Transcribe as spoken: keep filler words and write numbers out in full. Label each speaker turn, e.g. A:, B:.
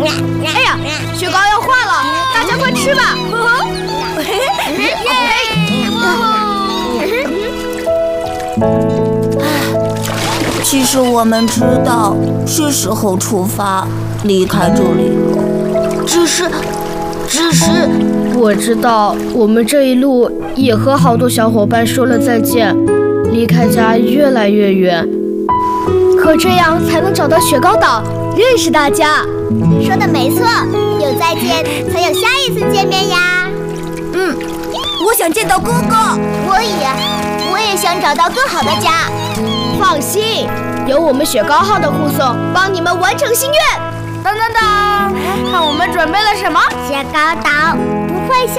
A: 哎呀，雪糕要化了，大家快吃吧！
B: 其实我们知道是时候出发，离开这里了。
C: 只是，只是，
A: 我知道我们这一路也和好多小伙伴说了再见，离开家越来越远。可这样才能找到雪糕岛，认识大家。
D: 说的没错，有再见才有下一次见面呀。
B: 嗯，我想见到哥哥。
D: 我也，我也想找到更好的家。
A: 放心，有我们雪糕号的护送，帮你们完成心愿。当当当，看我们准备了什么？
D: 雪糕岛不会下